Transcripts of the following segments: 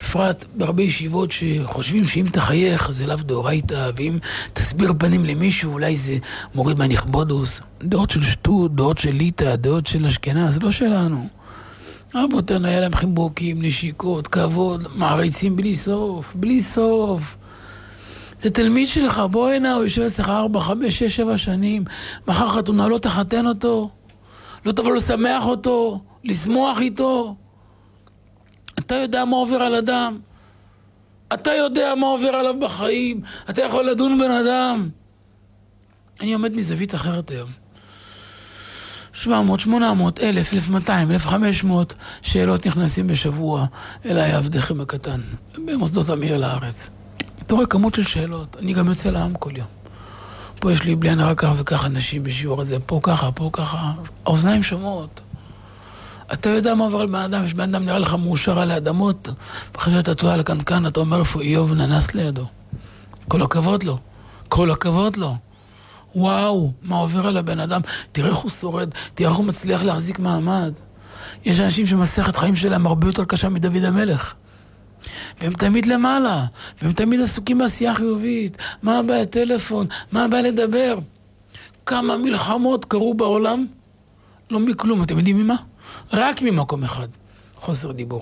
בפרט בהרבה ישיבות שחושבים שאם תחייך זה לאו דאורייתא, ואם תסביר פנים למישהו אולי זה מוריד מהנכבודוס. דעות של שטות, דעות של ליטא, דעות של אשכנז, זה לא שלנו. רבותינו היה להם חיבוקים, נשיקות, כבוד, מעריצים בלי סוף, בלי סוף. זה תלמיד שלך, בוא הנה, הוא יושב אצלך 4, 5, 6, 7 שנים, מחר חתונה לא תחתן אותו, לא תבוא לשמח אותו, לשמוח איתו. אתה יודע מה עובר על אדם, אתה יודע מה עובר עליו בחיים, אתה יכול לדון בן אדם. אני עומד מזווית אחרת היום. 700, 800, 1,000, 1,200, 1,500 שאלות נכנסים בשבוע אליי עבדכם הקטן, במוסדות אמיר לארץ. אתה רואה כמות של שאלות, אני גם יוצא לעם כל יום. פה יש לי בלי הנראה כך וכך אנשים בשיעור הזה, פה ככה, פה ככה, האוזניים שומעות. אתה יודע מה עובר על בן אדם, יש בן אדם נראה לך מאושר על האדמות, אחרי שאתה טועה על הקנקן, אתה אומר איפה איוב ננס לידו. כל הכבוד לו, כל הכבוד לו. וואו, מה עובר על הבן אדם, תראה איך הוא שורד, תראה איך הוא מצליח להחזיק מעמד. יש אנשים שמסכת חיים שלהם הרבה יותר קשה מדוד המלך. והם תמיד למעלה, והם תמיד עסוקים בעשייה חיובית. מה הבעיה טלפון? מה הבעיה לדבר? כמה מלחמות קרו בעולם? לא מכלום, אתם יודעים ממה? רק ממקום אחד, חוסר דיבור.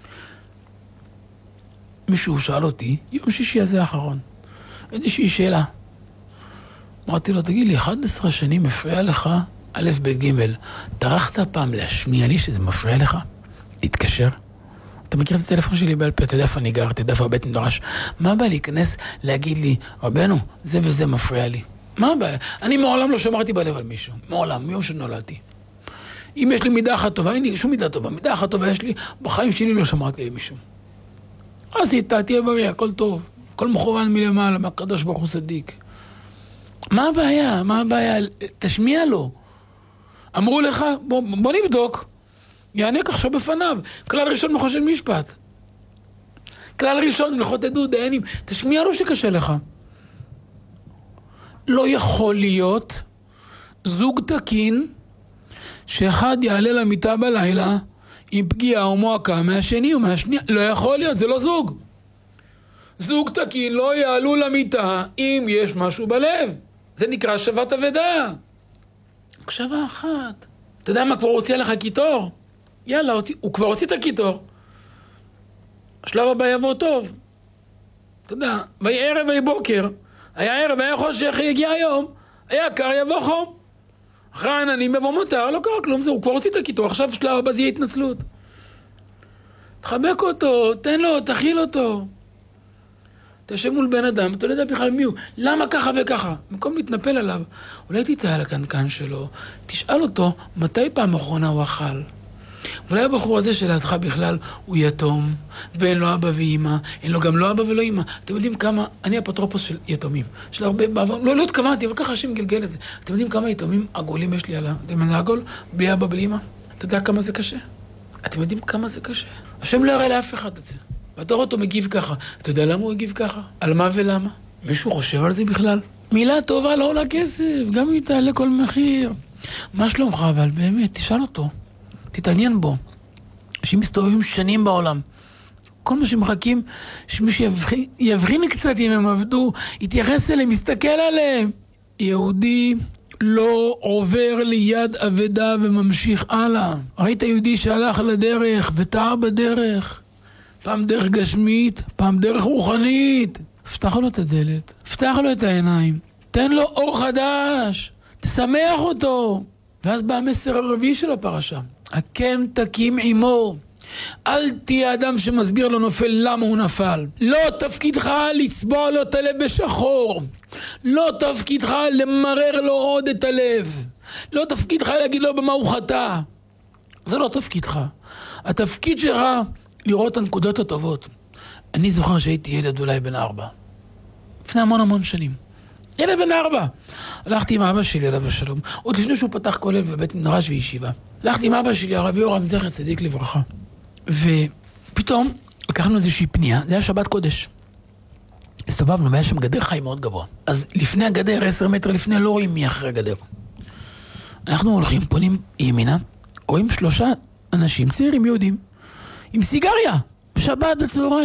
מישהו שאל אותי, יום שישי הזה האחרון, איזושהי שאלה. אמרתי לו, תגיד לי, 11 שנים מפריע לך א' ב' ג', טרחת פעם להשמיע לי שזה מפריע לך? להתקשר? אתה מכיר את הטלפון שלי בעל פה, אתה יודע איפה אני גר, אתה יודע איפה הבית מדרש. מה הבעיה להיכנס, להגיד לי, רבנו, זה וזה מפריע לי? מה הבעיה? אני מעולם לא שמרתי בלב על מישהו. מעולם, מיום שנולדתי. אם יש לי מידה אחת טובה, אין לי שום מידה טובה. מידה אחת טובה יש לי, בחיים שלי לא שמרתי למישהו. עשית, תהיה בריא, הכל טוב. הכל מכוון מלמעלה, מהקדוש ברוך הוא צדיק. מה הבעיה? מה הבעיה? תשמיע לו. אמרו לך, בוא נבדוק. יענה כחשו בפניו. כלל ראשון מחושן משפט. כלל ראשון, מלכות עדות, דיינים. תשמיע לו שקשה לך. לא יכול להיות זוג תקין שאחד יעלה למיטה בלילה עם פגיעה או מועקה מהשני או מהשנייה. לא יכול להיות, זה לא זוג. זוג תקין לא יעלו למיטה אם יש משהו בלב. זה נקרא שבת אבדה. הקשבה אחת. אתה יודע מה, כבר הוציא לך קיטור? יאללה, הוא כבר הוציא את הקיטור. השלב הבא יבוא טוב. אתה יודע, ויהי ערב ויהי בוקר. היה ערב, היה חושך, יגיע היום. היה קר, יבוא חום. אחרי העננים יבוא מותר, לא קרה כלום, הוא כבר הוציא את הקיטור. עכשיו שלב הבא זה יהיה התנצלות. תחבק אותו, תן לו, תכיל אותו. תשב מול בן אדם, אתה לא יודע בכלל מי הוא. למה ככה וככה? במקום להתנפל עליו. אולי תיתה על הקנקן שלו, תשאל אותו מתי פעם אחרונה הוא אכל. אולי הבחור הזה שלדך בכלל הוא יתום, ואין לו אבא ואמא, אין לו גם לא אבא ולא אמא. אתם יודעים כמה, אני אפוטרופוס של יתומים. של הרבה בעבר, לא התכוונתי, אבל ככה השם גלגל את זה. אתם יודעים כמה יתומים עגולים יש לי על זה עגול? בלי אבא, בלי אמא? אתה יודע כמה זה קשה? אתם יודעים כמה זה קשה? השם לא יראה לאף אחד את זה. ואתה רואה אותו מגיב ככה. אתה יודע למה הוא הגיב ככה? על מה ולמה? מישהו חושב על זה בכלל? מילה טובה לא עולה כסף, גם אם תעלה כל מחיר. מה שלומך אבל? באמת, תשאל אותו. תתעניין בו. אנשים מסתובבים שנים בעולם. כל מה שמחכים, שמישהו יבחין קצת אם הם עבדו, יתייחס אליהם, יסתכל עליהם. יהודי לא עובר ליד אבדה וממשיך הלאה. ראית יהודי שהלך לדרך וטעה בדרך. פעם דרך גשמית, פעם דרך רוחנית. פתח לו את הדלת, פתח לו את העיניים, תן לו אור חדש, תשמח אותו. ואז בא המסר הרביעי של הפרשה. הקם תקים עמו. אל תהיה אדם שמסביר לו נופל למה הוא נפל. לא תפקידך לצבוע לו את הלב בשחור. לא תפקידך למרר לו עוד את הלב. לא תפקידך להגיד לו במה הוא חטא. זה לא תפקידך. התפקיד שלך לראות את הנקודות הטובות. אני זוכר שהייתי ילד אולי בן 4. לפני המון שנים. ילד בן 4. הלכתי עם אבא שלי עליו השלום. עוד לפני שהוא פתח כולל בבית מדרש וישיבה. הלכתי עם אבא שלי, הרב יורם זכר צדיק לברכה. ופתאום לקחנו איזושהי פנייה. זה היה שבת קודש. הסתובבנו, והיה שם גדר חי מאוד גבוה. אז לפני הגדר, 10 מטר לפני, לא רואים מי אחרי הגדר. אנחנו הולכים, פונים ימינה, רואים 3 אנשים צעירים יהודים. עם סיגריה. בשבת בצהריים.